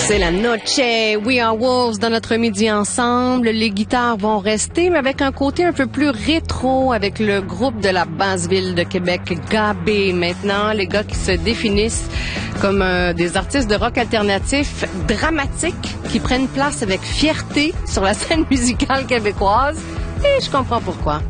C'est la noche. We Are Wolves dans notre midi ensemble. Les guitares vont rester, mais avec un côté un peu plus rétro avec le groupe de la basse ville de Québec, Gabé. Maintenant, les gars qui se définissent comme des artistes de rock alternatif dramatiques qui prennent place avec fierté sur la scène musicale québécoise. Et je comprends pourquoi.